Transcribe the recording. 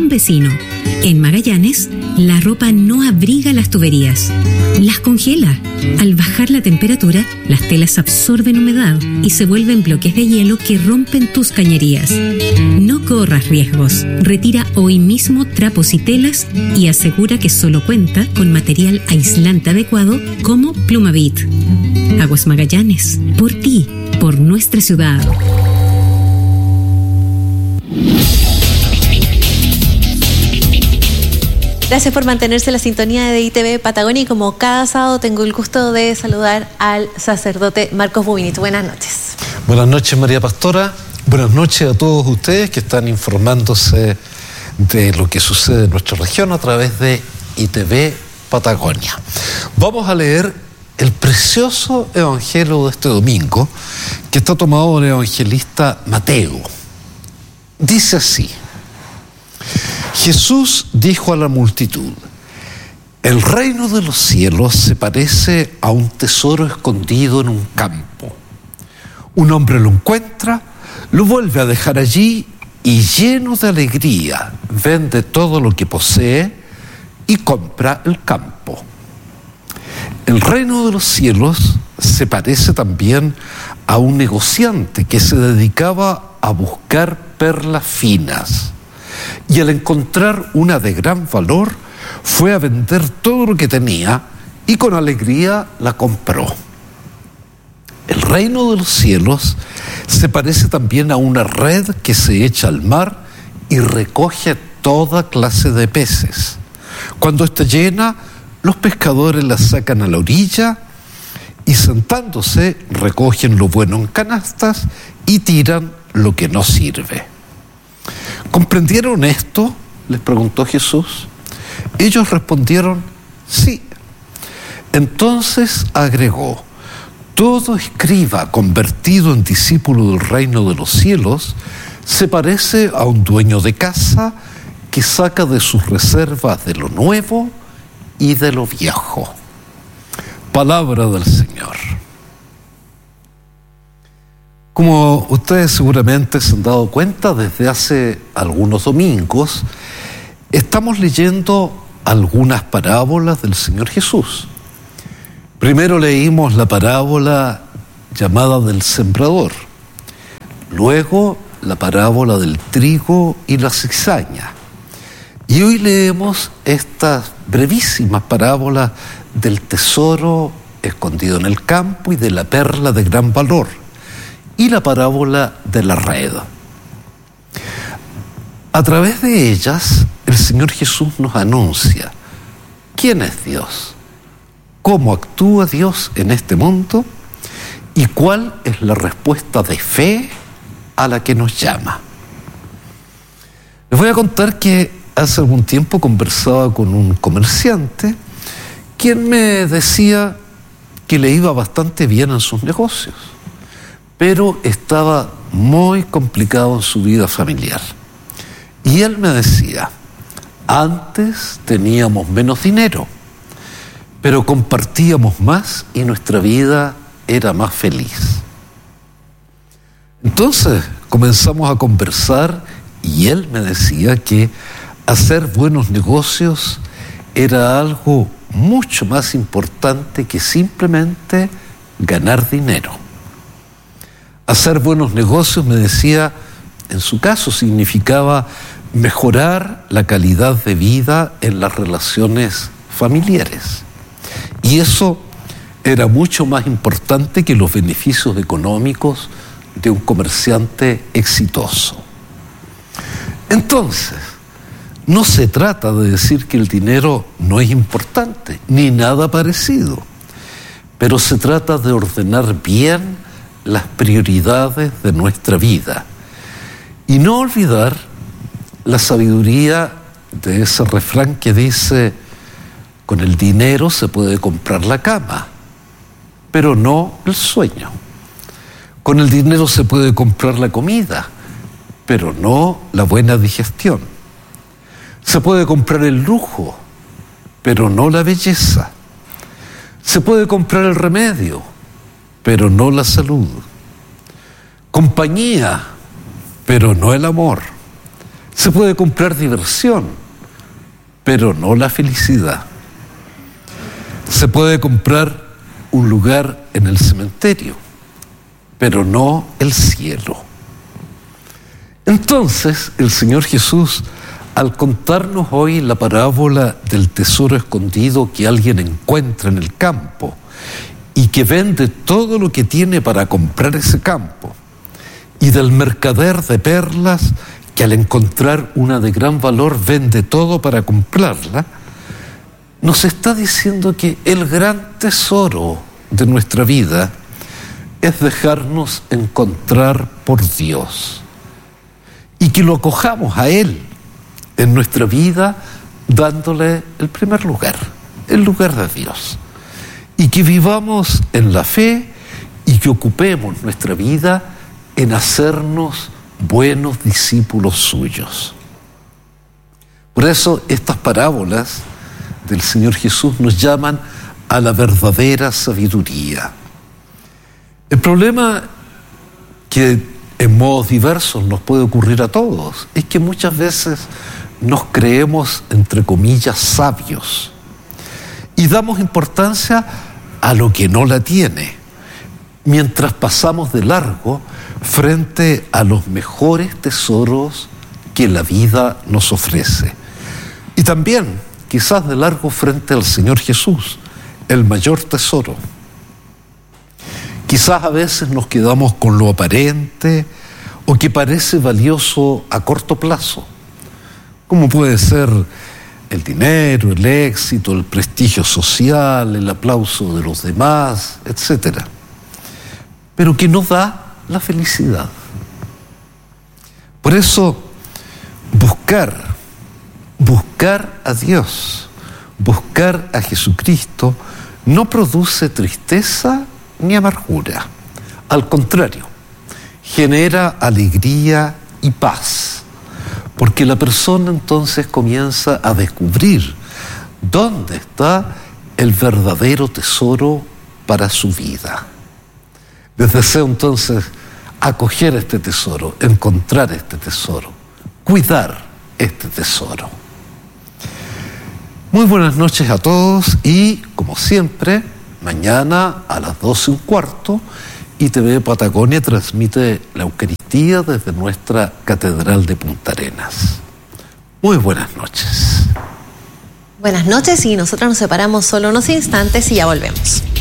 un vecino. En Magallanes, la ropa no abriga las tuberías, las congela. Al bajar la temperatura, las telas absorben humedad y se vuelven bloques de hielo que rompen tus cañerías. No corras riesgos. Retira hoy mismo trapos y telas y asegura que solo cuenta con material aislante adecuado como Plumavit. Aguas Magallanes, por ti, por nuestra ciudad. Gracias por mantenerse en la sintonía de ITV Patagonia y como cada sábado tengo el gusto de saludar al sacerdote Marcos Bubinich. Buenas noches. Buenas noches, María Pastora. Buenas noches a todos ustedes que están informándose de lo que sucede en nuestra región a través de ITV Patagonia. Vamos a leer el precioso evangelio de este domingo que está tomado del evangelista Mateo. Dice así: Jesús dijo a la multitud: el reino de los cielos se parece a un tesoro escondido en un campo. Un hombre lo encuentra, lo vuelve a dejar allí y lleno de alegría vende todo lo que posee y compra el campo. El reino de los cielos se parece también a un negociante que se dedicaba a buscar perlas finas. Y al encontrar una de gran valor, fue a vender todo lo que tenía y con alegría la compró. El reino de los cielos se parece también a una red que se echa al mar y recoge toda clase de peces. Cuando está llena, los pescadores la sacan a la orilla y sentándose recogen lo bueno en canastas y tiran lo que no sirve. ¿Comprendieron esto?, les preguntó Jesús. Ellos respondieron: sí. Entonces agregó: todo escriba convertido en discípulo del reino de los cielos se parece a un dueño de casa que saca de sus reservas de lo nuevo y de lo viejo. Palabra del Señor. Como ustedes seguramente se han dado cuenta, desde hace algunos domingos estamos leyendo algunas parábolas del Señor Jesús. Primero leímos la parábola llamada del sembrador, luego la parábola del trigo y la cizaña, y hoy leemos estas brevísimas parábolas del tesoro escondido en el campo y de la perla de gran valor, y la parábola de la red. A través de ellas, el Señor Jesús nos anuncia quién es Dios, cómo actúa Dios en este mundo y cuál es la respuesta de fe a la que nos llama. Les voy a contar que hace algún tiempo conversaba con un comerciante quien me decía que le iba bastante bien en sus negocios, pero estaba muy complicado en su vida familiar. Y él me decía: antes teníamos menos dinero, pero compartíamos más y nuestra vida era más feliz. Entonces comenzamos a conversar y él me decía que hacer buenos negocios era algo mucho más importante que simplemente ganar dinero. Hacer buenos negocios, me decía, en su caso significaba mejorar la calidad de vida en las relaciones familiares. Y eso era mucho más importante que los beneficios económicos de un comerciante exitoso. Entonces, no se trata de decir que el dinero no es importante, ni nada parecido, pero se trata de ordenar bien las prioridades de nuestra vida y no olvidar la sabiduría de ese refrán que dice: con el dinero se puede comprar la cama, pero no el sueño. Con el dinero se puede comprar la comida, pero no la buena digestión. Se puede comprar el lujo, pero no la belleza. Se puede comprar el remedio, pero no la salud. Compañía, pero no el amor. Se puede comprar diversión, pero no la felicidad. Se puede comprar un lugar en el cementerio, pero no el cielo. Entonces, el Señor Jesús, al contarnos hoy la parábola del tesoro escondido que alguien encuentra en el campo y que vende todo lo que tiene para comprar ese campo, y del mercader de perlas que al encontrar una de gran valor vende todo para comprarla, nos está diciendo que el gran tesoro de nuestra vida es dejarnos encontrar por Dios y que lo acojamos a Él en nuestra vida, dándole el primer lugar, el lugar de Dios, y que vivamos en la fe y que ocupemos nuestra vida en hacernos buenos discípulos suyos. Por eso estas parábolas del Señor Jesús nos llaman a la verdadera sabiduría. El problema que en modos diversos nos puede ocurrir a todos es que muchas veces nos creemos, entre comillas, sabios y damos importancia a lo que no la tiene, mientras pasamos de largo frente a los mejores tesoros que la vida nos ofrece. Y también, quizás de largo frente al Señor Jesús, el mayor tesoro. Quizás a veces nos quedamos con lo aparente o que parece valioso a corto plazo, como puede ser el dinero, el éxito, el prestigio social, el aplauso de los demás, etc. Pero que no da la felicidad. Por eso, buscar a Dios, buscar a Jesucristo, no produce tristeza ni amargura. Al contrario, genera alegría y paz, porque la persona entonces comienza a descubrir dónde está el verdadero tesoro para su vida. Les deseo entonces acoger este tesoro, encontrar este tesoro, cuidar este tesoro. Muy buenas noches a todos y, como siempre, mañana a las 12:15, ITV Patagonia transmite la Eucaristía desde nuestra Catedral de Punta Arenas. Muy buenas noches. Buenas noches y nosotros nos separamos solo unos instantes y ya volvemos.